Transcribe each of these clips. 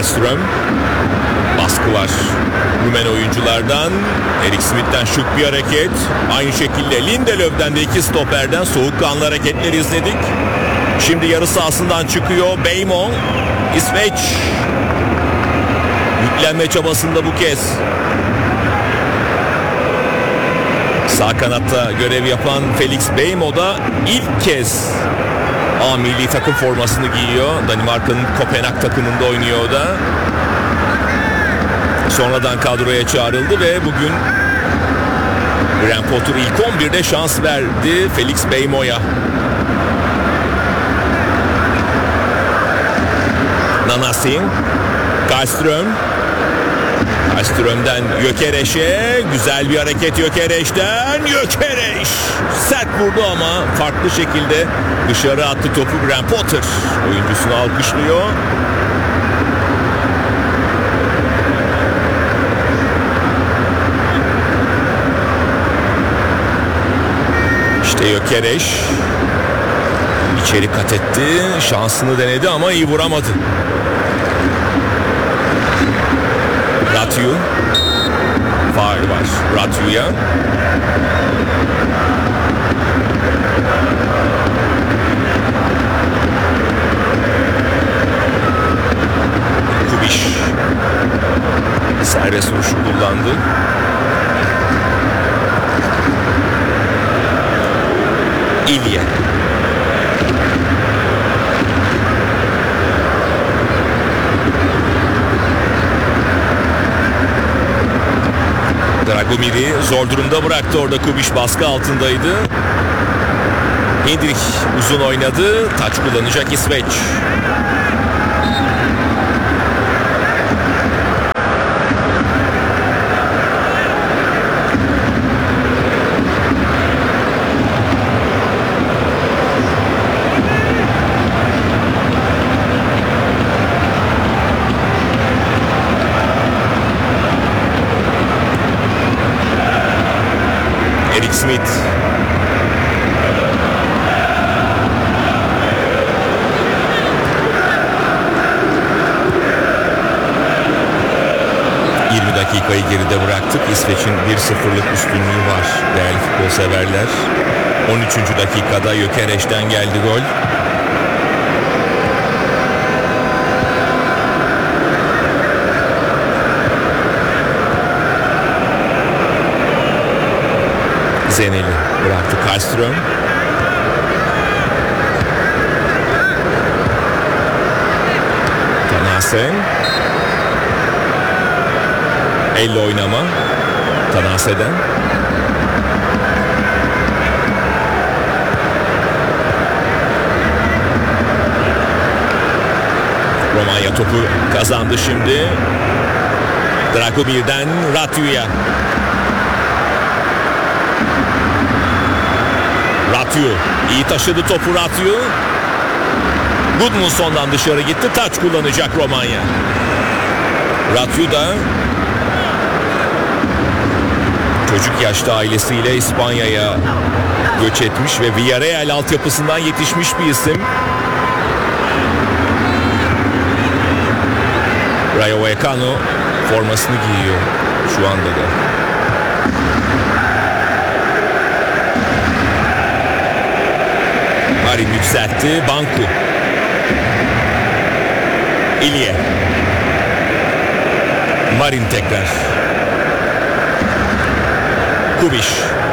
Karlström. Baskı var Rumen oyunculardan. Erik Smith'ten şık bir hareket. Aynı şekilde Lindelöf'den de iki stoperden soğukkanlı hareketleri izledik. Şimdi yarı sahasından çıkıyor Beymo. İsveç yüklenme çabasında bu kez. Sağ kanatta görev yapan Felix Beymo da ilk kez A milli takım formasını giyiyor. Danimarka'nın Kopenhag takımında oynuyor o da. Sonradan kadroya çağrıldı ve bugün Graham Potter ilk 11'de şans verdi Felix Beymo'ya. Nanasi, Karlström. Karlström'den Gyökeres'e güzel bir hareket Gyökeres'ten. Gyökeres sert vurdu ama farklı şekilde dışarı attı topu. Graham Potter oyuncusunu alkışlıyor. İşte Gyökeres içeri kat etti. Şansını denedi ama iyi vuramadı. Ratiu. Faul var Ratiu'ya. Kubiş serbest vuruşu kullandı. İlye. Dragomir'i zor durumda bıraktı orada. Kubiş baskı altındaydı. Hendrik uzun oynadı. Taç kullanacak İsveç. Smith. Dakikayı geride bıraktık. İsveç'in 1-0'lık üstünlüğü var değerli futbol severler. 13. dakikada Gyökeres'ten geldi gol. Zeneli bıraktı Karlström. Tanase. Elle oynama Tanase'den. Romanya topu kazandı şimdi. Dragomir'den Ratiu'ya. Ratiu iyi taşıdı topu Ratiu. Gudmundsson'dan dışarı gitti. Taç kullanacak Romanya. Ratiu da çocuk yaşta ailesiyle İspanya'ya göç etmiş ve Villarreal altyapısından yetişmiş bir isim. Rayo Vallecano formasını giyiyor şu anda da. Marin yükseltti. Banku. İlye. Marin tekrar. Kubiş.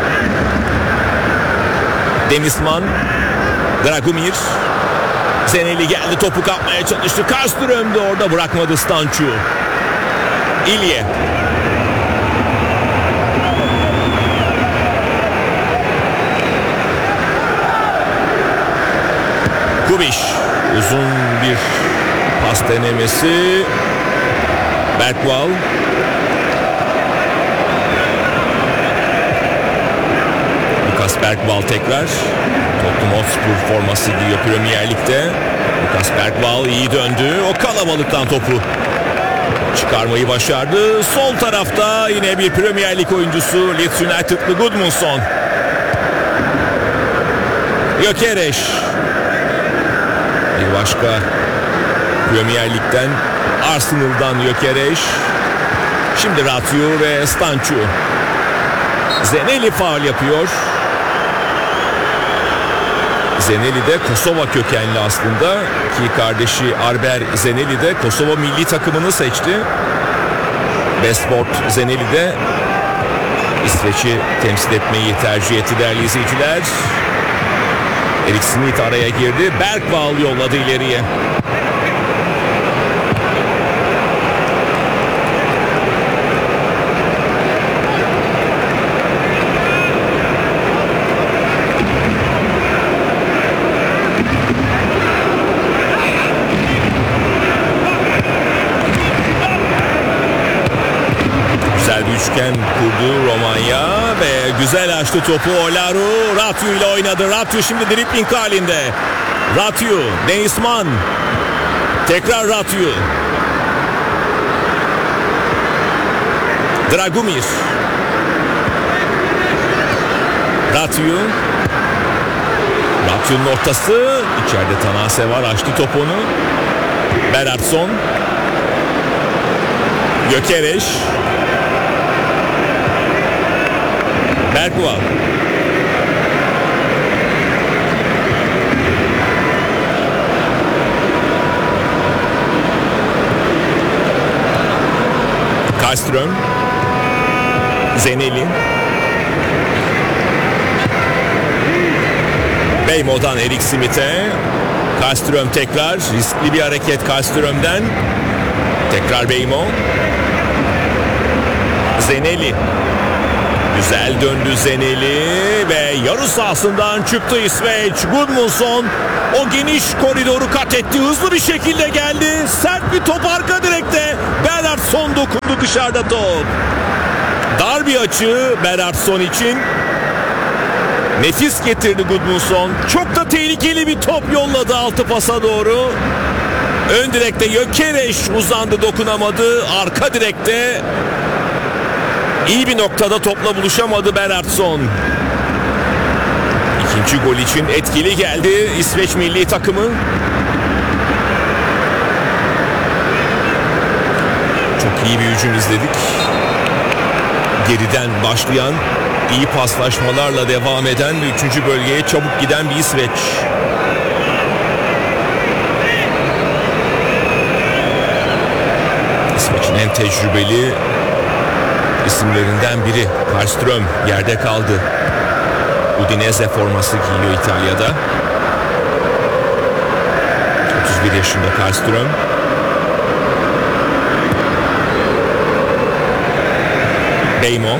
Denizman. Dragomir. Zeneli geldi, topu kapmaya çalıştı. Karlström de orada bırakmadı Stancu. İlye. Kubiş. Uzun bir pas denemesi. Bergwall. Lucas Bergwall tekrar. Tottenham Hotspur forması giyiyor Premier Lig'de. Lucas Bergwall iyi döndü. O kalabalıktan topu çıkarmayı başardı. Sol tarafta yine bir Premier Lig oyuncusu Leeds United'lı Gudmundsson. Gyökeres. Bir başka Premier Lig'den Arsenal'dan Gyökeres. Şimdi Ratiu ve Stanciu. Zeneli faul yapıyor. Zeneli de Kosova kökenli aslında ki kardeşi Arber Zeneli de Kosova milli takımını seçti. Besport Zeneli de İsveç'i temsil etmeyi tercih etti değerli izleyiciler. Erik Smith araya girdi. Bergvall yolladı ileriye. Üçgen kurdu Romanya ve güzel açtı topu Olaru. Ratiu ile oynadı. Ratiu şimdi dribbling halinde. Ratiu, Neisman. Tekrar Ratiu. Dragomir. Ratiu. Ratiu'nun ortası. İçeride Tanase var. Açtı topunu. Bernardsson. Gyökeres. Bergvall. Karlström. Zeneli. Beymo'dan Erik Smith'e. Karlström tekrar. Riskli bir hareket Karlström'den. Tekrar Beymo. Zeneli. Güzel döndü Zeneli ve yarı sahasından çıktı İsveç. Gudmundsson o geniş koridoru kat etti. Hızlı bir şekilde geldi. Sert bir top arka direkte. Bernardsson dokundu, dışarıda top. Dar bir açı Bernardsson için. Nefis getirdi Gudmundsson. Çok da tehlikeli bir top yolladı altı pasa doğru. Ön direkte Gyökeres uzandı, dokunamadı. Arka direkte İyi bir noktada topla buluşamadı Bernardsson. İkinci gol için etkili geldi İsveç milli takımı. Çok iyi bir hücum izledik. Geriden başlayan, iyi paslaşmalarla devam eden ve 3. bölgeye çabuk giden bir İsveç. İsveç'in en tecrübeli isimlerinden biri Karlström yerde kaldı. Udinese forması giyiyor İtalya'da. 31 yaşında Karlström. Beymo.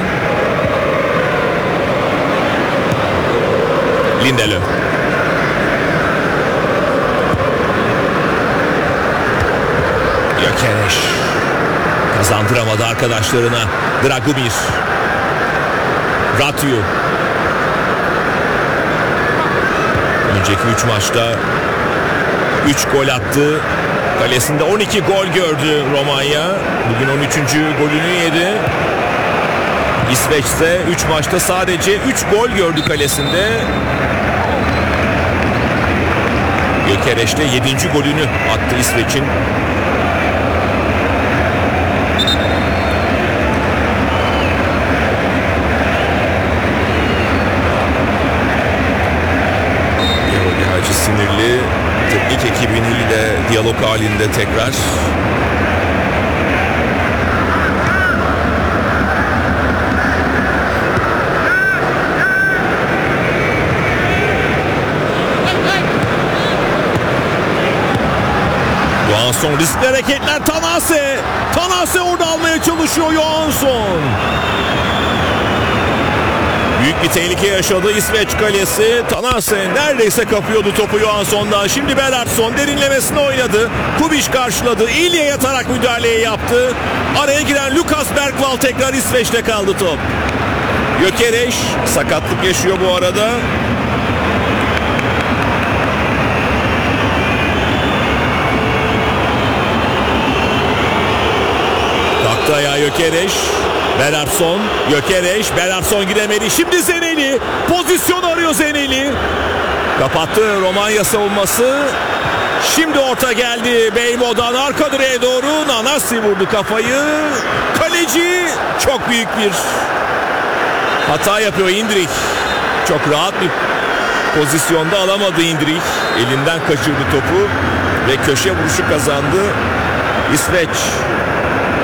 Lindelöf. Gyökeres. Kazandıramadı arkadaşlarına. Dragomir. Ratiu. Önceki 3 maçta 3 gol attı. Kalesinde 12 gol gördü Romanya. Bugün 13. golünü yedi. İsveç ise 3 maçta sadece 3 gol gördü kalesinde. Gyökeres de 7. golünü attı İsveç'in. Sinirli teknik ekibiyle diyalog halinde tekrar. Johansson riskli hareketler. Tanase orada almaya çalışıyor Johansson. Büyük bir tehlike yaşadı İsveç kalesi. Tanase neredeyse kapıyordu topu Johansson'dan. Şimdi Bernardsson derinlemesine oynadı. Kubic karşıladı. İlya yatarak müdahaleyi yaptı. Araya giren Lukas Bergvall tekrar İsveç'te kaldı top. Gyökeres sakatlık yaşıyor bu arada. Kalktı ayağa Gyökeres. Bernardsson gidemedi. Şimdi Zeneli pozisyon arıyor Zeneli. Kapattı Romanya savunması. Şimdi orta geldi Beymo'dan arka direğe doğru. Nanasi vurdu kafayı. Kaleci çok büyük bir hata yapıyor Indrik. Çok rahat bir pozisyonda alamadı Indrik. Elinden kaçırdı topu ve köşe vuruşu kazandı İsveç.